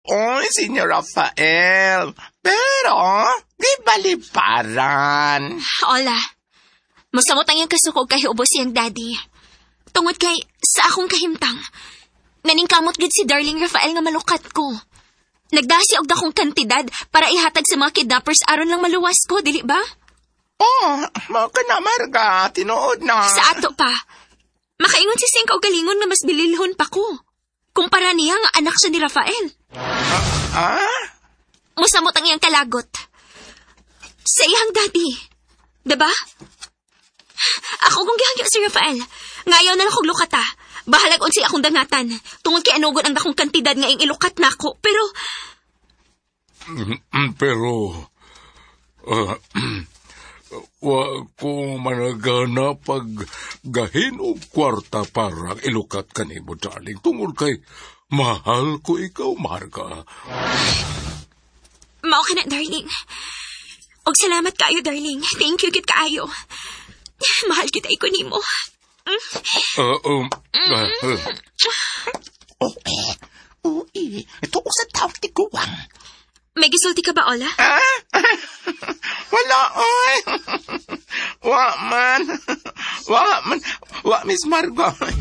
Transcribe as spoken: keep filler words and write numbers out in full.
Oy, Senyor Rafael. Pero, di baliparan. Ola, musamot ang iyang kasukog kay ubos siyang daddy. Tungod kay sa akong kahimtang, naningkamot gid si Darling Rafael nga malukat ko. Nagdasi og dakong kantidad para ihatag sa mga kidnappers aron lang maluwas ko, dili ba? Oh, mao ka na, Marga. Tinuod na. Sa ato pa, makaingon si Sing kaugalingon nga mas bililhon pa ko. Kumpara niya nga anak siya ni Rafael. Ah? Musamot ang iyang kalagot. Sa iyang daddy. Diba? Ako kung gihagyo si Rafael. Ngayon na lang kong lukata. Bahalag unsi akong dangatan. Tungod kay anugon ang dakong kantidad nga ing ilukat na ako. Pero... Pero... Uh, wa ko managana pag gahin og kwarta para ilukat kanimo, darling. Tungod kay mahal ko ikaw, Marga. Mao ka na, darling. Og salamat kaayo, darling. Thank you, kit kaayo. Mahal kita iko nimo. Uh, um, uh, uh. Oh, eh. Uy, ito ko sa tawag ti Guwang. May gisulti ka ba, Ola? Ah? Wala, oy. Wa man. Wa man. Wa, Miss Marga.